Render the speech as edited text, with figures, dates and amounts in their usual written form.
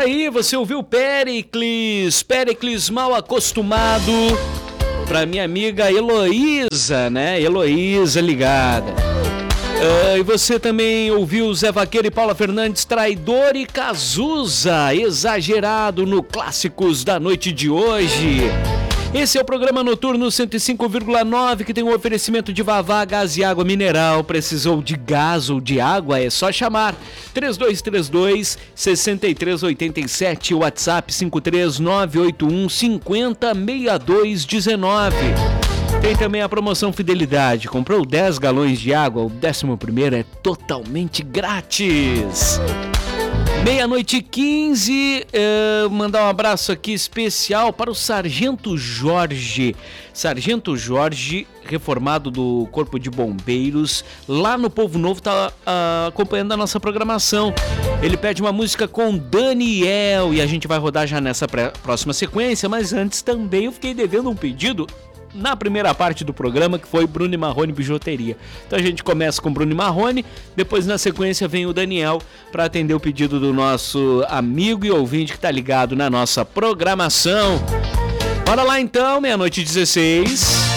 aí, você ouviu Péricles Mal Acostumado, pra minha amiga Heloísa, né? Heloísa ligada. E você também ouviu Zé Vaqueiro e Paula Fernandes, Traidor e Cazuza, Exagerado, no Clássicos da Noite de hoje. Esse é o programa Noturno 105,9, que tem um oferecimento de Vavá, gás e água mineral. Precisou de gás ou de água? É só chamar 3232-6387, WhatsApp 53981506219. Tem também a promoção Fidelidade. Comprou 10 galões de água, o 11º é totalmente grátis. 00:15, mandar um abraço aqui especial para o Sargento Jorge. Sargento Jorge, reformado do Corpo de Bombeiros, lá no Povo Novo, está acompanhando a nossa programação. Ele pede uma música com Daniel e a gente vai rodar já nessa próxima sequência, mas antes também eu fiquei devendo um pedido na primeira parte do programa, que foi Bruno e Marrone Bijuteria. Então a gente começa com Bruno e Marrone, depois na sequência vem o Daniel para atender o pedido do nosso amigo e ouvinte que tá ligado na nossa programação. Bora lá então, 00:16.